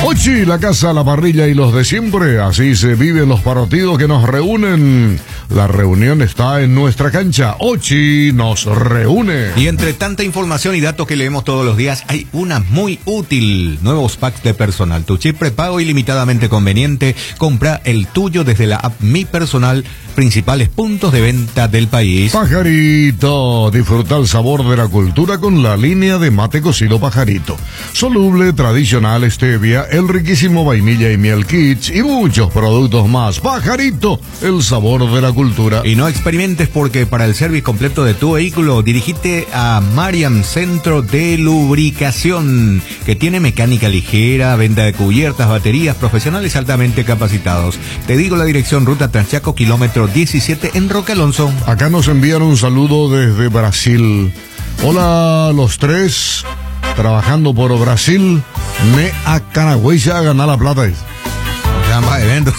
Ochi, la casa, la parrilla y los de siempre. Así se viven los partidos que nos reúnen. La reunión está en nuestra cancha. Ochi nos reúne. Y entre tanta información y datos que leemos todos los días, hay una muy útil. Nuevos packs de personal. Tu chip prepago ilimitadamente conveniente. Compra el tuyo desde la app Mi Personal. Principales puntos de venta del país. Pajarito, disfruta el sabor de la cultura con la línea de mate cocido Pajarito. Soluble, tradicional, stevia, el riquísimo vainilla y miel kits y muchos productos más. Pajarito, el sabor de la cultura. Y no experimentes porque para el servicio completo de tu vehículo, dirigite a Mariam Centro de Lubricación, que tiene mecánica ligera, venta de cubiertas, baterías, profesionales altamente capacitados. Te digo la dirección: Ruta Transchaco, kilómetro 17 en Roque Alonso. Acá nos envían un saludo desde Brasil. Hola los tres, trabajando por Brasil. Me a Canagüey a ganar la plata. O sea, más eventos.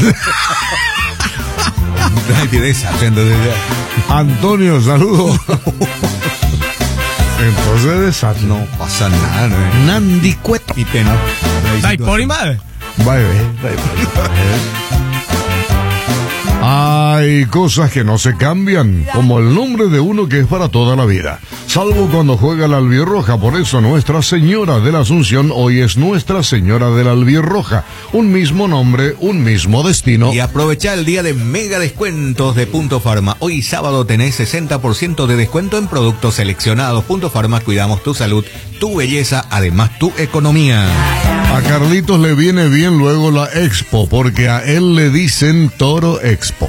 Antonio, saludo. Entonces desastre. No pasa nada, ¿no? Nandi Cuet. Y te no. Ay, por mi madre. Hay cosas que no se cambian, como el nombre de uno que es para toda la vida, salvo cuando juega la albirroja. Por eso Nuestra Señora de la Asunción hoy es Nuestra Señora de la Albirroja. Un mismo nombre, un mismo destino. Y aprovecha el día de mega descuentos de Punto Farma. Hoy sábado tenés 60% de descuento en productos seleccionados. Punto Farma, cuidamos tu salud, tu belleza, además tu economía. A Carlitos le viene bien luego la Expo, porque a él le dicen Toro Expo.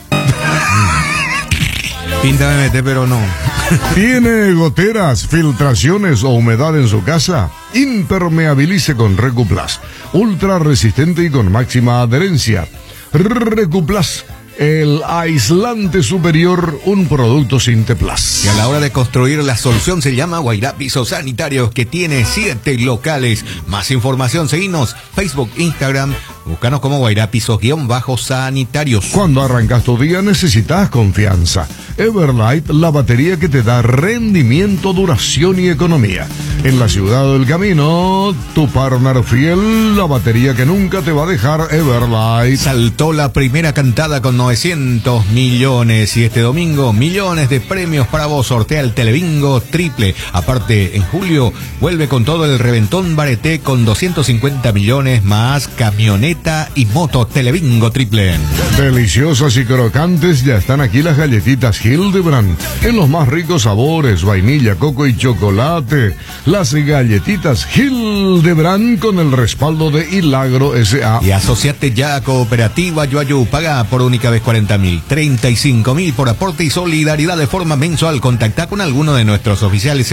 Pinta de meter, pero no. ¿Tiene goteras, filtraciones o humedad en su casa? Impermeabilice con Recuplas. Ultra resistente y con máxima adherencia. Recuplas, el aislante superior, un producto Sinteplas. Y a la hora de construir, la solución se llama Guairá Pisos Sanitarios, que tiene 7 locales. Más información, seguinos Facebook, Instagram, búscanos como Guairá Pisos_sanitarios. Cuando arrancas tu día necesitas confianza. Everlight, la batería que te da rendimiento, duración y economía. En la ciudad del camino, tu partner fiel, la batería que nunca te va a dejar, Everlight. Saltó la primera cantada con 900 millones y este domingo millones de premios para vos. Sortea el Telebingo triple. Aparte, en julio vuelve con todo el reventón Bareté con 250 millones más camioneta y moto Telebingo triple. Deliciosas y crocantes, ya están aquí las galletitas Hildebrand en los más ricos sabores, vainilla, coco y chocolate. Las galletitas Hildebrand con el respaldo de Hilagro S.A. Y asociate ya a Cooperativa Yuayú. Paga por única vez 40.000, 35.000 por aporte y solidaridad de forma mensual. Contacta con alguno de nuestros oficiales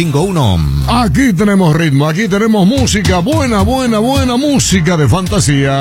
0986-116451. Aquí tenemos ritmo, aquí tenemos música, buena música de fantasía.